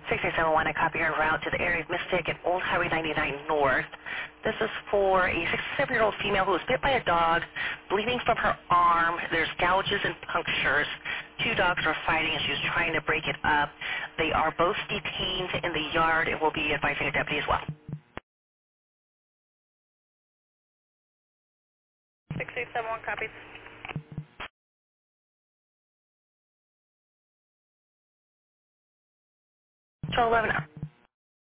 6871, I copy your route to the area of Mystic and Old Highway 99 North. This is for a 67-year-old female who was bit by a dog, bleeding from her arm. There's gouges and punctures. Two dogs are fighting and she's trying to break it up. They are both detained in the yard and will be advising a deputy as well. 6871, copies. 1211.